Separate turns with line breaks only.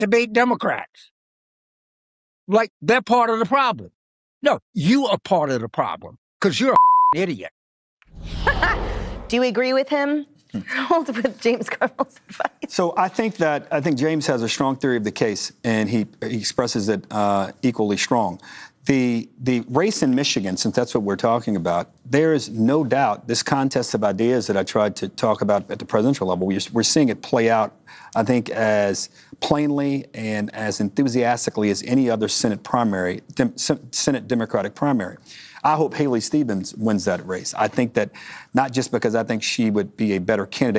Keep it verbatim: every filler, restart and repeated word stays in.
debate Democrats like they're part of the problem. No, you are part of the problem because you're a idiot.
Do you agree with him? With James Carville's advice?
So I think that I think James has a strong theory of the case, and he, he expresses it uh, equally strong. The the race in Michigan, since that's what we're talking about, there is no doubt this contest of ideas that I tried to talk about at the presidential level, we're, we're seeing it play out, I think, as plainly and as enthusiastically as any other Senate primary, dem, Senate Democratic primary. I hope Haley Stevens wins that race. I think that not just because I think she would be a better candidate